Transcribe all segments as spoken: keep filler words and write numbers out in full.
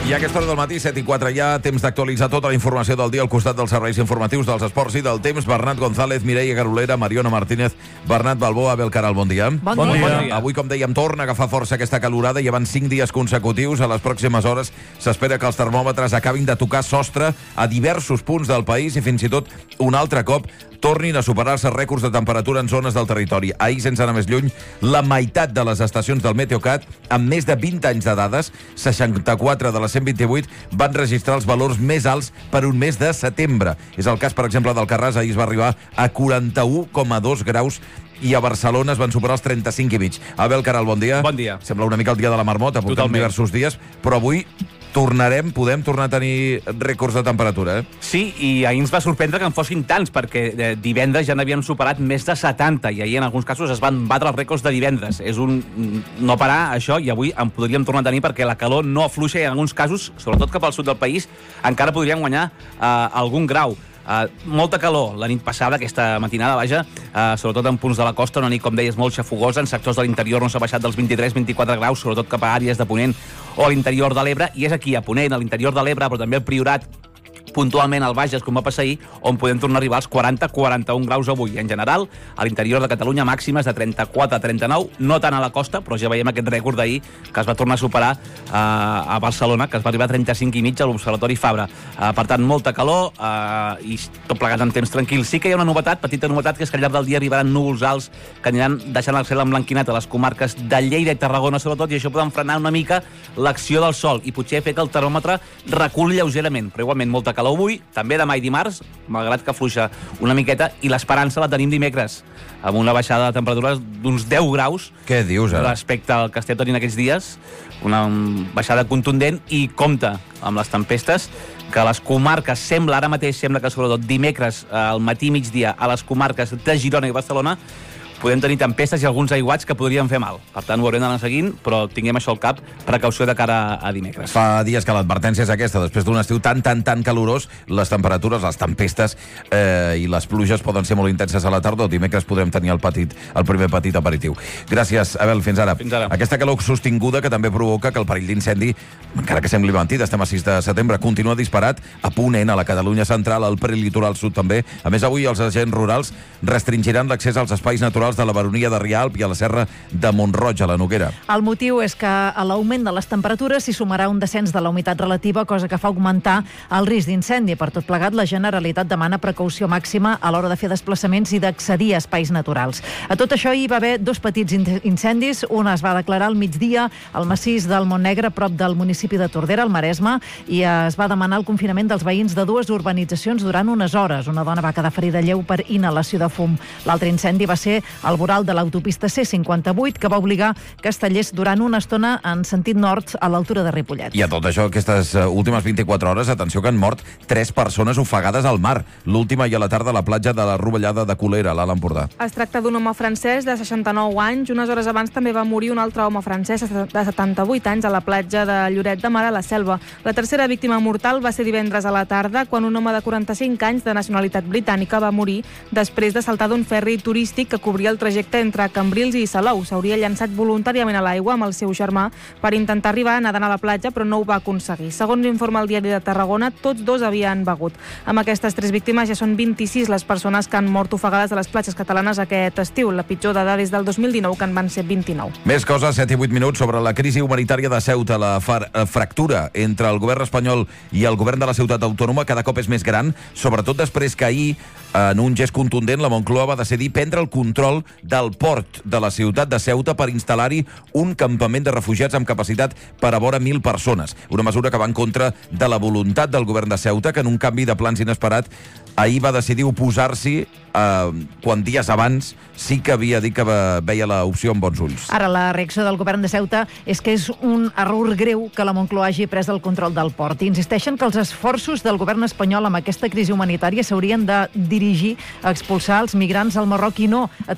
I a aquesta hora del matí, set i quatre, ja temps d'actualitzar tota la informació del dia al costat dels serveis informatius dels esports i del temps. Bernat González, Mireia Garolera, Mariona Martínez, Bernat Balboa, Abel Caral, bon dia. Bon, bon dia. dia. Avui, com dèiem, torna a agafar força aquesta calorada i van cinc dies consecutius. A les pròximes hores s'espera que els termòmetres acabin de tocar sostre a diversos punts del país i fins i tot un altre cop tornin a superar-se rècords de temperatura en zones del territori. Ahir, sense anar més lluny, la meitat de les estacions del Meteocat, amb més de vint anys de dades, seixanta-quatre de les cent vint-i-vuit, van registrar els valors més alts per un mes de setembre. És el cas, per exemple, d'Alcarràs. Ahir es va arribar a quaranta-u coma dos graus i a Barcelona es van superar els trenta-cinc i mig. Abel Caral, bon dia. Bon dia. Sembla una mica el dia de la marmota, portem diversos dies, però avui tornarem, podem tornar a tenir rècords de temperatura, eh? Sí, i ahir ens va sorprendre que en fossin tants, perquè eh, divendres ja n'havien superat més de setanta, i ahir en alguns casos es van batre els rècords de divendres. És un no parar, això, i avui en podríem tornar a tenir perquè la calor no afluixa i en alguns casos, sobretot cap al sud del país, encara podríem guanyar eh, algun grau. Uh, molta calor la nit passada, aquesta matinada, vaja, uh, sobretot en punts de la costa, una nit, com deies, molt xafogosa. En sectors de l'interior no s'ha baixat dels vint-i-tres vint-i-quatre graus, sobretot cap a àrees de Ponent o a l'interior de l'Ebre, i és aquí, a Ponent, a l'interior de l'Ebre, però també al Priorat, puntualment al Bages, com va passar ahir, on podem tornar a arribar als quaranta a quaranta-un graus avui. En general, a l'interior de Catalunya, màximes de trenta-quatre a trenta-nou, no tant a la costa, però ja veiem aquest rècord d'ahir, que es va tornar a superar eh, a Barcelona, que es va arribar a trenta-cinc i mig a l'Observatori Fabra. Eh, per tant, molta calor eh, i tot plegat en temps tranquil. Sí que hi ha una novetat, petita novetat, que és que al llarg del dia arribaran núvols alts que aniran deixant el cel emblanquinat a les comarques de Lleida i Tarragona, sobretot, i això poden frenar una mica l'acció del sol i potser fer que el termòmetre reculi lleugerament, però igualment molta calor avui, també demà i dimarts, malgrat que afluixa una miqueta, i l'esperança la tenim dimecres, amb una baixada de temperatures d'uns deu graus. Què dius, ara? Respecte al que estem tenint aquests dies, una baixada contundent, i compta amb les tempestes, que a les comarques, sembla ara mateix, sembla que sobretot dimecres al matí migdia, a les comarques de Girona i Barcelona, podem tenir tempestes i alguns aiguats que podrien fer mal. Per tant, ho haurem d'anar seguint, però tinguem això al cap, precaució de cara a dimecres. Fa dies que l'advertència és aquesta. Després d'un estiu tan, tan, tan calorós, les temperatures, les tempestes eh, i les pluges poden ser molt intenses a la tardor. Dimecres podrem tenir el, petit, el primer petit aperitiu. Gràcies, Abel. Fins ara. Fins ara. Aquesta calor sostinguda que també provoca que el perill d'incendi, encara que sembli mentida, estem a sis de setembre, continua disparat a Ponent, a la Catalunya central, al prelitoral sud també. A més, avui els agents rurals restringiran l'accés als espais naturals de la Baronia de Rialp i a la Serra de Mont-roig, a la Noguera. El motiu és que a l'augment de les temperatures s'hi sumarà un descens de la humitat relativa, cosa que fa augmentar el risc d'incendi. Per tot plegat, la Generalitat demana precaució màxima a l'hora de fer desplaçaments i d'accedir a espais naturals. A tot això hi va haver dos petits incendis. Un es va declarar al migdia al massís del Montnegre, prop del municipi de Tordera, al Maresme, i es va demanar el confinament dels veïns de dues urbanitzacions durant unes hores. Una dona va quedar ferida lleu per inhalació de fum. L'altre incendi va ser al voral de l'autopista C cinquanta-vuit, que va obligar que es tallés durant una estona en sentit nord a l'altura de Ripollet. I a tot això, aquestes últimes vint-i-quatre hores, atenció que han mort tres persones ofegades al mar. L'última i a la tarda a la platja de la Rovellada de Colera, a l'Alt Empordà. Es tracta d'un home francès de seixanta-nou anys. Unes hores abans també va morir un altre home francès de setanta-vuit anys a la platja de Lloret de Mar, a la Selva. La tercera víctima mortal va ser divendres a la tarda, quan un home de quaranta-cinc anys de nacionalitat britànica va morir després de saltar d'un ferri turístic que cobria el trajecte entre Cambrils i Salou. S'hauria llançat voluntàriament a l'aigua amb el seu germà per intentar arribar nedant a la platja, però no ho va aconseguir. Segons informa el Diari de Tarragona, tots dos havien begut. Amb aquestes tres víctimes ja són vint-i-sis les persones que han mort ofegades a les platges catalanes aquest estiu. La pitjor dada des del dos mil dinou, que en van ser vint-i-nou. Més coses, set i vuit minuts, sobre la crisi humanitària de Ceuta. La fractura entre el govern espanyol i el govern de la ciutat autònoma cada cop és més gran, sobretot després que ahir, en un gest contundent, la Moncloa va decidir prendre el control del port de la ciutat de Ceuta per instal·lar-hi un campament de refugiats amb capacitat per a vora mil persones. Una mesura que va en contra de la voluntat del govern de Ceuta, que en un canvi de plans inesperat ahir va decidir oposar-s'hi eh, quan dies abans sí que havia dit que veia l'opció amb bons ulls. Ara la reacció del govern de Ceuta és que és un error greu que la Moncloa hagi pres el control del port. I insisteixen que els esforços del govern espanyol amb aquesta crisi humanitària s'haurien de dirigir a expulsar els migrants al Marroc i no a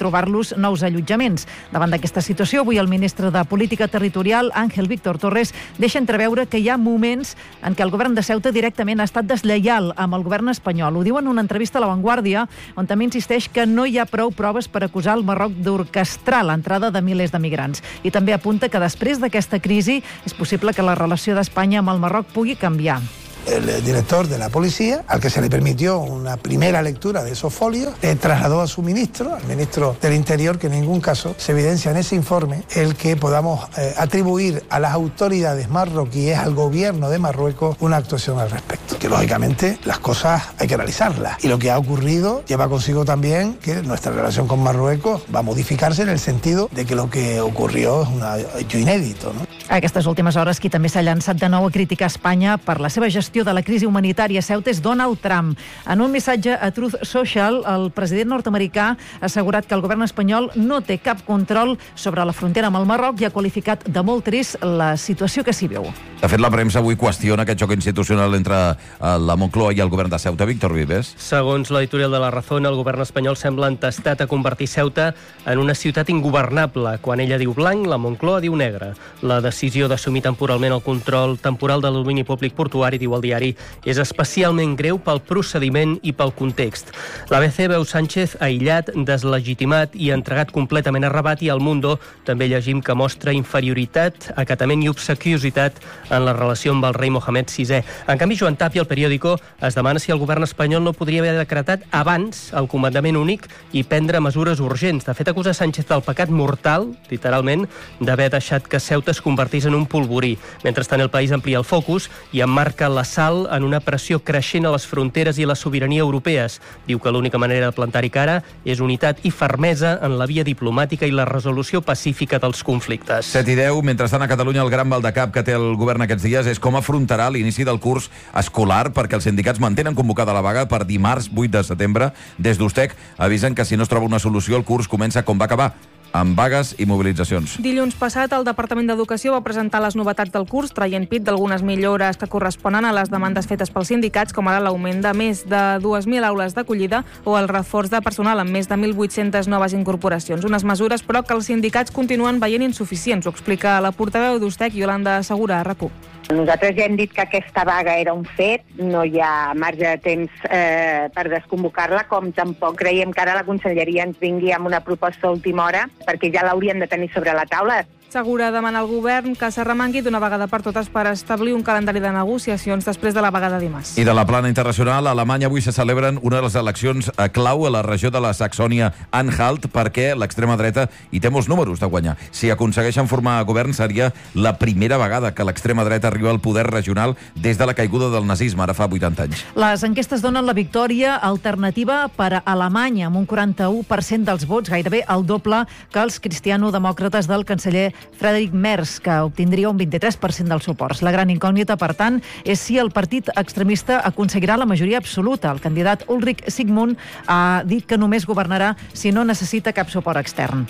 trobar-los nous allotjaments. Davant d'aquesta situació, avui el ministre de Política Territorial, Ángel Víctor Torres, deixa entreveure que hi ha moments en què el govern de Ceuta directament ha estat deslleial amb el govern espanyol. Ho diu en una entrevista a La Vanguardia, on també insisteix que no hi ha prou proves per acusar el Marroc d'orquestrar l'entrada de milers de migrants. I també apunta que després d'aquesta crisi és possible que la relació d'Espanya amb el Marroc pugui canviar. El director de la policía, al que se le permitió una primera lectura de esos folios, le trasladó a su ministro, al ministro del Interior, que en ningún caso se evidencia en ese informe el que podamos eh, atribuir a las autoridades marroquíes, al gobierno de Marruecos, una actuación al respecto. Que lógicamente las cosas hay que analizarlas. Y lo que ha ocurrido lleva consigo también que nuestra relación con Marruecos va a modificarse en el sentido de que lo que ocurrió es un hecho inédito, ¿no? Aquestes últimes hores, qui també s'ha llançat de nou a criticar Espanya per la seva gestió de la crisi humanitària a Ceuta és Donald Trump. En un missatge a Truth Social, el president nord-americà ha assegurat que el govern espanyol no té cap control sobre la frontera amb el Marroc i ha qualificat de molt trist la situació que s'hi veu. De fet, la premsa avui qüestiona aquest xoc institucional entre la Moncloa i el govern de Ceuta. Víctor Vives. Segons l'editorial de La Razón, el govern espanyol sembla entestat a convertir Ceuta en una ciutat ingovernable. Quan ella diu blanc, la Moncloa diu negre. La decisió d'assumir temporalment el control temporal de el domini públic portuari, diu el diari, és especialment greu pel procediment i pel context. La B C veu Sánchez aïllat, deslegitimat i entregat completament a Rabat, i al Mundo també llegim que mostra inferioritat, acatament i obsequiositat en la relació amb el rei Mohamed sisè. En canvi, Joan Tapia, al Periódico, es demana si el govern espanyol no podria haver decretat abans el comandament únic i prendre mesures urgents. De fet, acusa Sánchez del pecat mortal, literalment, d'haver deixat que Ceuta es convertís en un polvorí. Mentrestant, el país amplia el focus i emmarca l'assalt en una pressió creixent a les fronteres i a la sobirania europees. Diu que l'única manera de plantar-hi cara és unitat i fermesa en la via diplomàtica i la resolució pacífica dels conflictes. set i deu. Mentrestant, a Catalunya, el gran maldecap que té el govern aquests dies és com afrontarà l'inici del curs escolar, perquè els sindicats mantenen convocada la vaga per dimarts vuit de setembre. Des d'Ustec avisen que si no es troba una solució, el curs comença com va acabar, amb vagues i mobilitzacions. Dilluns passat, el Departament d'Educació va presentar les novetats del curs, traient pit d'algunes millores que corresponen a les demandes fetes pels sindicats, com ara l'augment de més de dues mil aules d'acollida o el reforç de personal amb més de mil vuit-centes noves incorporacions. Unes mesures, però, que els sindicats continuen veient insuficients. Ho explica la portaveu d'Ustec, Iolanda Segura, a RAC u. Nosaltres ja hem dit que aquesta vaga era un fet, no hi ha marge de temps eh, per desconvocar-la, com tampoc creiem que ara la Conselleria ens vingui amb una proposta a última hora, perquè ja l'haurien de tenir sobre la taula. Segura demana al govern que s'arremangui d'una vegada per totes per establir un calendari de negociacions després de la vaga de dimarts. I de la plana internacional, a Alemanya avui se celebren una de les eleccions a clau a la regió de la Saxònia-Anhalt, perquè l'extrema dreta hi té molts números de guanyar. Si aconsegueixen formar govern, seria la primera vegada que l'extrema dreta arriba al poder regional des de la caiguda del nazisme, ara fa vuitanta anys. Les enquestes donen la victòria alternativa per a Alemanya, amb un quaranta-u per cent dels vots, gairebé el doble que els cristiano-demòcrates del canceller Friedrich Merz, que obtindria un vint-i-tres per cent dels suports. La gran incògnita, per tant, és si el partit extremista aconseguirà la majoria absoluta. El candidat Ulrich Sigmund ha dit que només governarà si no necessita cap suport extern.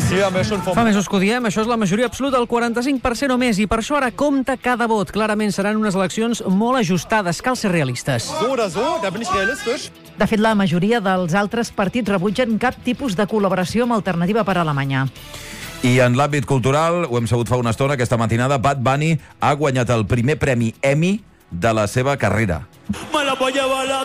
Fa mesos que ho diem, això és la majoria absoluta, el quaranta-cinc per cent o més, i per això ara compta cada vot. Clarament seran unes eleccions molt ajustades, cal ser realistes. De fet, la majoria dels altres partits rebutgen cap tipus de col·laboració amb Alternativa per Alemanya. I en l'àmbit cultural, ho hem sabut fa una estona, aquesta matinada, Bad Bunny ha guanyat el primer premi Emmy de la seva carrera.